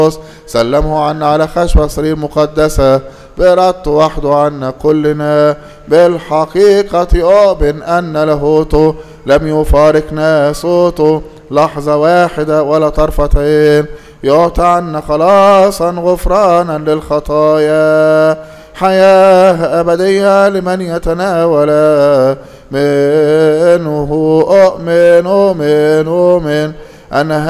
سلمه عنا على خشبة صليب مقدسة بإرادته وحده عنا كلنا. بالحقيقة أؤمن أن لاهوته لم يفارقنا صوته لحظة واحدة ولا طرفة عين، يعطى عنا خلاصا غفرانا للخطايا، حياة أبدية لمن يتناول منه. أؤمن أن